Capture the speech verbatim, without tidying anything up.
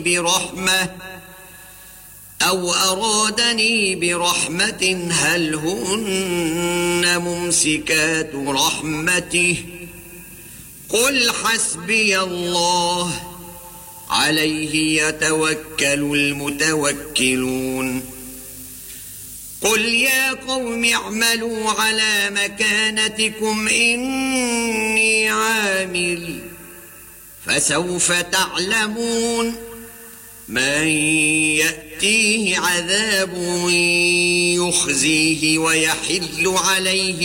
برحمة أو أرادني برحمة هل هن ممسكات رحمته قل حسبي الله عليه يتوكل المتوكلون قل يا قوم اعملوا على مكانتكم إني عامل فسوف تعلمون من يأتيه عذاب يخزيه ويحل عليه